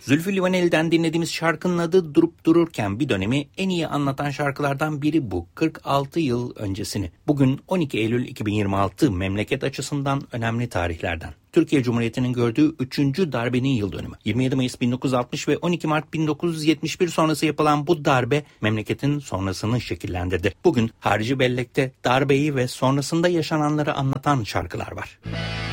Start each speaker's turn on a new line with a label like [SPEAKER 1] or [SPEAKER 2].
[SPEAKER 1] Zülfü Livaneli'den dinlediğimiz şarkının adı Durup Dururken. Bir dönemi en iyi anlatan şarkılardan biri bu. 46 yıl öncesini. Bugün 12 Eylül 2026 memleket açısından önemli tarihlerden. Türkiye Cumhuriyeti'nin gördüğü 3. darbenin yıl dönümü. 27 Mayıs 1960 ve 12 Mart 1971 sonrası yapılan bu darbe memleketin sonrasını şekillendirdi. Bugün harici bellekte darbeyi ve sonrasında yaşananları anlatan şarkılar var.